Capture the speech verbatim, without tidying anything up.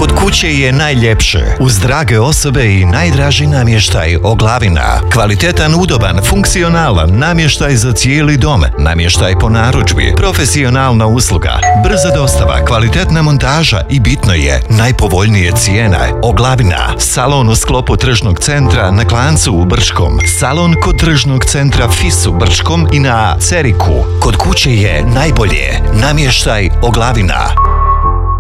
Kod kuće je najljepše, uz drage osobe i najdraži namještaj Oglavina. Kvalitetan, udoban, funkcionalan namještaj za cijeli dom, namještaj po narudžbi, profesionalna usluga, brza dostava, kvalitetna montaža i bitno je, najpovoljnije cijene. Oglavina, salon u sklopu tržnog centra na Klancu u Brčkom, salon kod tržnog centra Fis u Brčkom i na Ceriku. Kod kuće je najbolje, namještaj Oglavina.